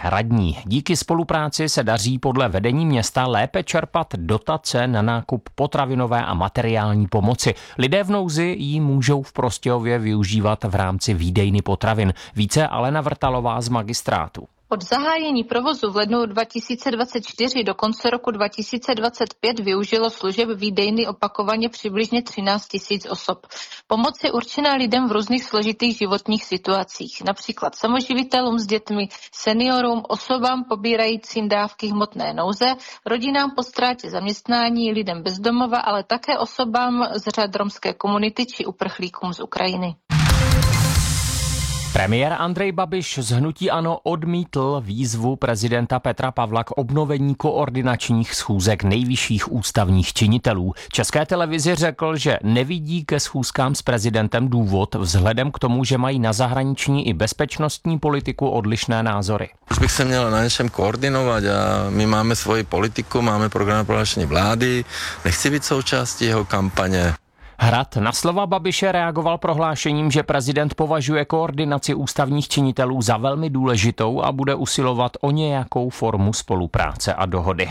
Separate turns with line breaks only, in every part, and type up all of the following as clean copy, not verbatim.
radní. Díky spolupráci se daří podle vedení města lépe čerpat dotace na nákup potravinové a materiální pomoci. Lidé v nouzi ji můžou v Prostějově využívat v rámci výdejny potravin. Více Alena Vrtalová z magistrátu.
Od zahájení provozu v lednu 2024 do konce roku 2025 využilo služeb výdejny opakovaně přibližně 13 000 osob. Pomoc je určená lidem v různých složitých životních situacích, například samoživitelům s dětmi, seniorům, osobám pobírajícím dávky hmotné nouze, rodinám po ztrátě zaměstnání, lidem bez domova, ale také osobám z řad romské komunity či uprchlíkům z Ukrajiny.
Premiér Andrej Babiš z hnutí ANO odmítl výzvu prezidenta Petra Pavla k obnovení koordinačních schůzek nejvyšších ústavních činitelů. České televizi řekl, že nevidí ke schůzkám s prezidentem důvod vzhledem k tomu, že mají na zahraniční i bezpečnostní politiku odlišné názory.
Už bych se měl na něčem koordinovat a my máme svoji politiku, máme program prohlášení vlády, nechci být součástí jeho kampaně.
Hrad na slova Babiše reagoval prohlášením, že prezident považuje koordinaci ústavních činitelů za velmi důležitou a bude usilovat o nějakou formu spolupráce a dohody.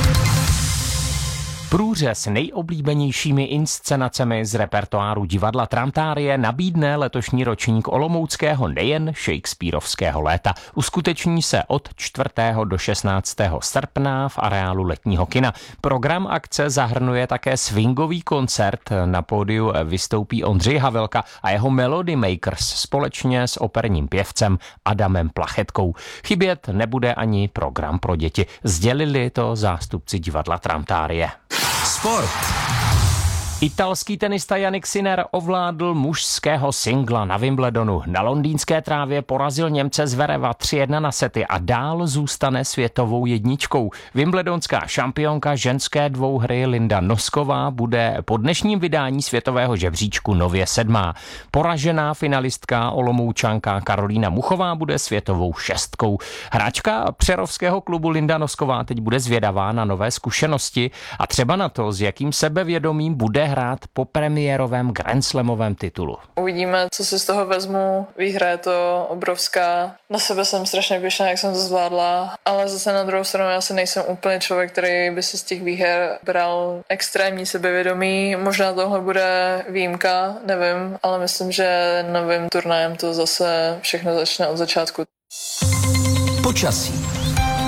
Průřez nejoblíbenějšími inscenacemi z repertoáru divadla Tramtárie nabídne letošní ročník olomouckého nejen shakespearovského léta. Uskuteční se od 4. do 16. srpna v areálu Letního kina. Program akce zahrnuje také swingový koncert. Na pódiu vystoupí Ondřej Havelka a jeho Melody Makers společně s operním pěvcem Adamem Plachetkou. Chybět nebude ani program pro děti. Sdělili to zástupci divadla Tramtárie.
Sport.
Italský tenista Jannik Sinner ovládl mužského singla na Wimbledonu. Na londýnské trávě porazil Němce Zvereva 3-1 na sety a dál zůstane světovou jedničkou. Wimbledonská šampionka ženské dvouhry Linda Nosková bude po dnešním vydání světového žebříčku nově 7. Poražená finalistka Olomoučanka Karolína Muchová bude světovou 6. Hráčka přerovského klubu Linda Nosková teď bude zvědavá na nové zkušenosti a třeba na to, s jakým sebevědomím bude hrát po premiérovém grandslamovém titulu.
Uvidíme, co si z toho vezmu. Výhra je to obrovská. Na sebe jsem strašně pyšná, jak jsem to zvládla, ale zase na druhou stranu já si nejsem úplně člověk, který by si z těch výher bral extrémní sebevědomí. Možná tohle bude výjimka, nevím, ale myslím, že novým turnajem to zase všechno začne od začátku.
Počasí.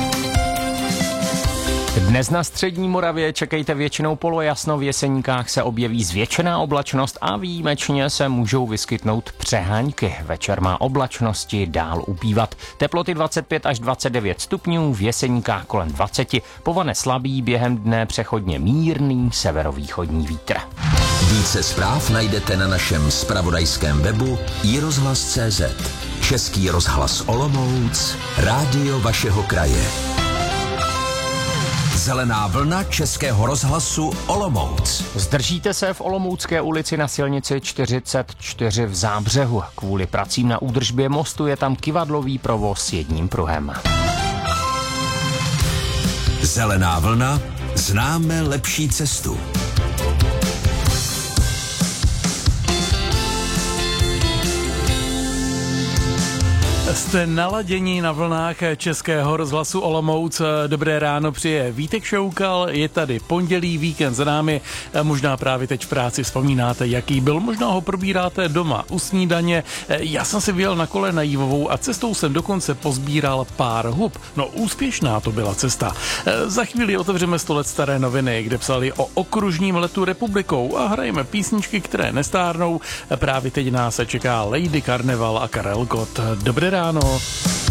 Dnes na střední Moravě čekejte většinou polojasno, v Jeseníkách se objeví zvětšená oblačnost a výjimečně se můžou vyskytnout přehánky. Večer má oblačnosti dál ubývat. Teploty 25 až 29 stupňů, v Jeseníkách kolem 20, povane slabý, během dne přechodně mírný severovýchodní vítr.
Více zpráv najdete na našem zpravodajském webu iRozhlas.cz. Český rozhlas Olomouc, rádio vašeho kraje. Zelená vlna Českého rozhlasu Olomouc.
Zdržíte se v Olomoucké ulici na silnici 44 v Zábřehu. Kvůli pracím na údržbě mostu je tam kyvadlový provoz jedním pruhem.
Zelená vlna, známe lepší cestu.
Jste naladění na vlnách Českého rozhlasu Olomouc. Dobré ráno přeje Vítek Šoukal, je tady pondělí, víkend za námi. Možná právě teď v práci vzpomínáte, jaký byl, možná ho probíráte doma u snídaně. Já jsem si vyjel na kole na Jívovou a cestou jsem dokonce pozbíral pár hub. No úspěšná to byla cesta. Za chvíli otevřeme 100 let staré noviny, kde psali o okružním letu republikou a hrajeme písničky, které nestárnou. Právě teď nás čeká Lady Karneval a Karel Gott. Dobré ráno.